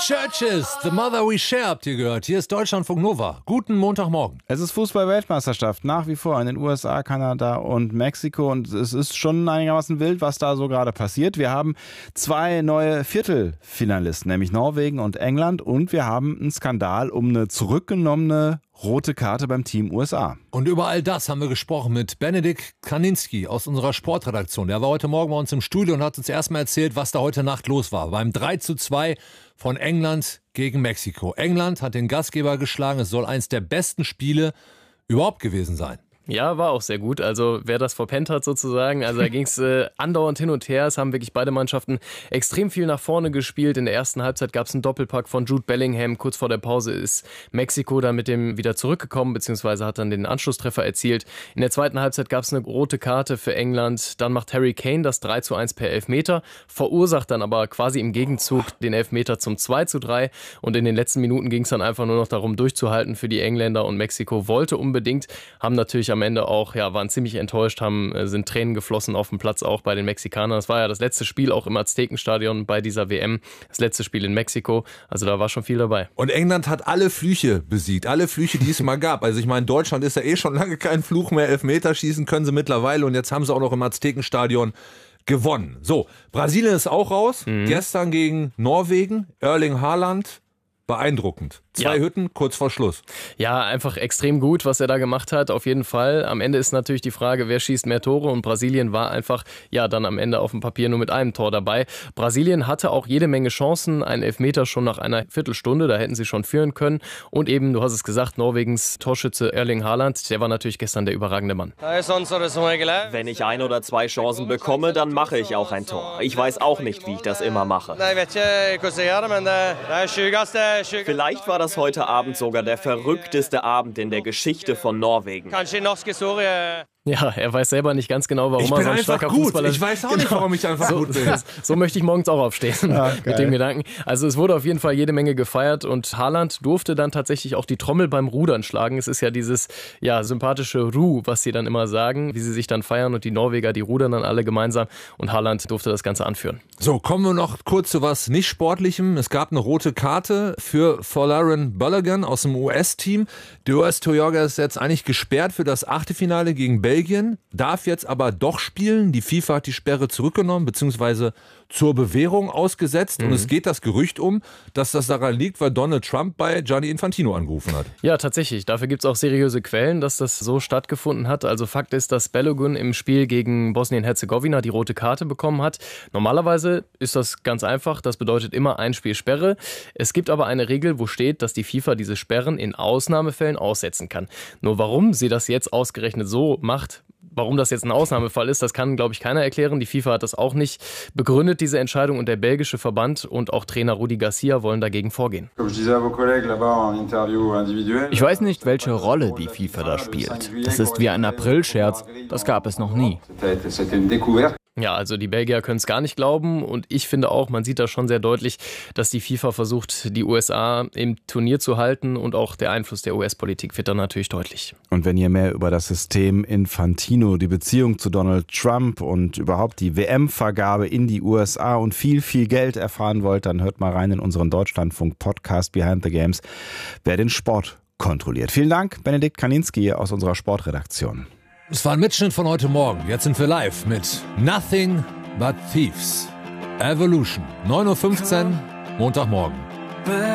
Churches, The Mother We Share, habt ihr gehört. Hier ist Deutschlandfunk Nova. Guten Montagmorgen. Es ist Fußball-Weltmeisterschaft nach wie vor in den USA, Kanada und Mexiko. Und es ist schon einigermaßen wild, was da so gerade passiert. Wir haben 2 neue Viertelfinalisten, nämlich Norwegen und England. Und wir haben einen Skandal um eine zurückgenommene rote Karte beim Team USA. Und über all das haben wir gesprochen mit Benedikt Kaninski aus unserer Sportredaktion. Der war heute Morgen bei uns im Studio und hat uns erstmal erzählt, was da heute Nacht los war. Beim 3:2 von England gegen Mexiko. England hat den Gastgeber geschlagen. Es soll eins der besten Spiele überhaupt gewesen sein. Ja, war auch sehr gut. Also wer das verpennt hat sozusagen, also da ging es andauernd hin und her. Es haben wirklich beide Mannschaften extrem viel nach vorne gespielt. In der ersten Halbzeit gab es einen Doppelpack von Jude Bellingham. Kurz vor der Pause ist Mexiko dann mit dem wieder zurückgekommen, beziehungsweise hat dann den Anschlusstreffer erzielt. In der zweiten Halbzeit gab es eine rote Karte für England. Dann macht Harry Kane das 3:1 per Elfmeter, verursacht dann aber quasi im Gegenzug den Elfmeter zum 2:3. Und in den letzten Minuten ging es dann einfach nur noch darum, durchzuhalten für die Engländer. Und Mexiko wollte unbedingt, haben natürlich am Ende auch, waren ziemlich enttäuscht, sind Tränen geflossen auf dem Platz auch bei den Mexikanern. Das war ja das letzte Spiel auch im Aztekenstadion bei dieser WM, das letzte Spiel in Mexiko, also da war schon viel dabei. Und England hat alle Flüche besiegt, alle Flüche, die es mal gab. Also ich meine, Deutschland ist ja schon lange kein Fluch mehr, Elfmeterschießen können sie mittlerweile und jetzt haben sie auch noch im Aztekenstadion gewonnen. So, Brasilien ist auch raus, gestern gegen Norwegen, Erling Haaland, beeindruckend. 2 Hütten kurz vor Schluss. Ja, einfach extrem gut, was er da gemacht hat, auf jeden Fall. Am Ende ist natürlich die Frage, wer schießt mehr Tore, und Brasilien war einfach, dann am Ende auf dem Papier nur mit einem Tor dabei. Brasilien hatte auch jede Menge Chancen, einen Elfmeter schon nach einer Viertelstunde, da hätten sie schon führen können. Und eben, du hast es gesagt, Norwegens Torschütze Erling Haaland, der war natürlich gestern der überragende Mann. Wenn ich 1 oder 2 Chancen bekomme, dann mache ich auch ein Tor. Ich weiß auch nicht, wie ich das immer mache. Vielleicht war das heute Abend sogar der verrückteste Abend in der Geschichte von Norwegen. Ja, er weiß selber nicht ganz genau, warum er so ein starker Fußballer ist. Ich weiß auch nicht, warum ich einfach gut bin. So möchte ich morgens auch aufstehen, mit dem Gedanken. Also es wurde auf jeden Fall jede Menge gefeiert und Haaland durfte dann tatsächlich auch die Trommel beim Rudern schlagen. Es ist ja dieses sympathische Ru, was sie dann immer sagen, wie sie sich dann feiern, und die Norweger, die rudern dann alle gemeinsam, und Haaland durfte das Ganze anführen. So, kommen wir noch kurz zu was nicht Sportlichem. Es gab eine rote Karte für Folarin Balogun aus dem US-Team. Der US-Torjäger ist jetzt eigentlich gesperrt für das Achtelfinale gegen Belgien, darf jetzt aber doch spielen. Die FIFA hat die Sperre zurückgenommen bzw. zur Bewährung ausgesetzt. Und es geht das Gerücht um, dass das daran liegt, weil Donald Trump bei Gianni Infantino angerufen hat. Ja, tatsächlich. Dafür gibt es auch seriöse Quellen, dass das so stattgefunden hat. Also Fakt ist, dass Balogun im Spiel gegen Bosnien-Herzegowina die rote Karte bekommen hat. Normalerweise ist das ganz einfach. Das bedeutet immer ein Spiel Sperre. Es gibt aber eine Regel, wo steht, dass die FIFA diese Sperren in Ausnahmefällen aussetzen kann. Nur warum sie das jetzt ausgerechnet so macht, warum das jetzt ein Ausnahmefall ist, das kann, glaube ich, keiner erklären. Die FIFA hat das auch nicht begründet, diese Entscheidung, und der belgische Verband und auch Trainer Rudi Garcia wollen dagegen vorgehen. Ich weiß nicht, welche Rolle die FIFA da spielt. Das ist wie ein Aprilscherz, das gab es noch nie. Ja, also die Belgier können es gar nicht glauben, und ich finde auch, man sieht da schon sehr deutlich, dass die FIFA versucht, die USA im Turnier zu halten, und auch der Einfluss der US-Politik wird dann natürlich deutlich. Und wenn ihr mehr über das System Infantino, die Beziehung zu Donald Trump und überhaupt die WM-Vergabe in die USA und viel, viel Geld erfahren wollt, dann hört mal rein in unseren Deutschlandfunk-Podcast Behind the Games, wer den Sport kontrolliert. Vielen Dank, Benedikt Kaninski aus unserer Sportredaktion. Es war ein Mitschnitt von heute Morgen. Jetzt sind wir live mit Nothing But Thieves. Evolution. 9:15 Uhr, Montagmorgen.